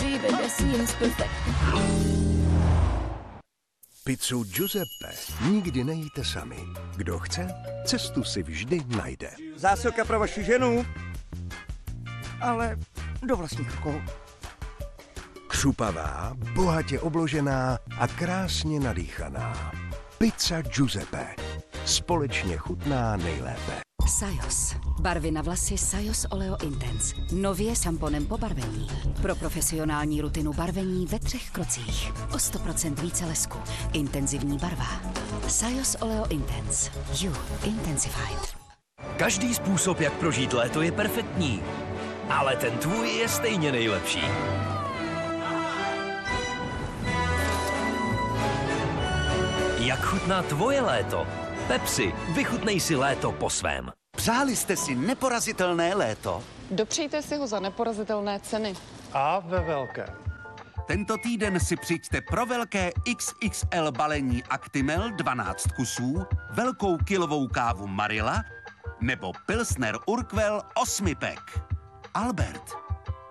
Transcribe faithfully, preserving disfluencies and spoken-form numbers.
Everybody seems perfect. Pizzu Giuseppe nikdy nejíte sami. Kdo chce, cestu si vždy najde. Zásilka pro vaši ženu, ale do vlastních rukou. Křupavá, bohatě obložená a krásně nadýchaná. Pizza Giuseppe. Společně chutná nejlépe. Sajos. Barvy na vlasy Sajos Oleo Intense. Nově šamponem po barvení. Pro profesionální rutinu barvení ve třech krocích. O sto procent více lesku. Intenzivní barva. Sajos Oleo Intense. You Intensified. Každý způsob, jak prožít léto, je perfektní. Ale ten tvůj je stejně nejlepší. Jak chutná tvoje léto? Pepsi, vychutnej si léto po svém. Přáli jste si neporazitelné léto? Dopřejte si ho za neporazitelné ceny. A ve velké. Tento týden si přijďte pro velké X X L balení Actimel dvanáct kusů, velkou kilovou kávu Marilla nebo Pilsner Urquell osmi pack. Albert.